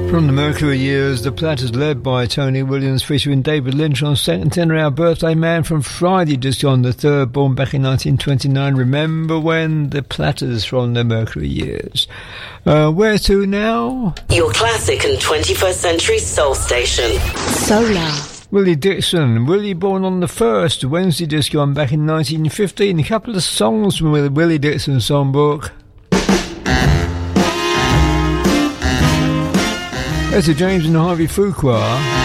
From the Mercury Years, the Platters led by Tony Williams featuring David Lynch on second tenor, Our Birthday Man from Friday just on the 3rd, born back in 1929. Remember when? The Platters from the Mercury Years. Where to now? Your classic and 21st century soul station. Solar. Willie Dixon. Willie born on the 1st, Wednesday just gone back in 1915. A couple of songs from the Willie Dixon songbook. Etta James and Harvey Fuqua.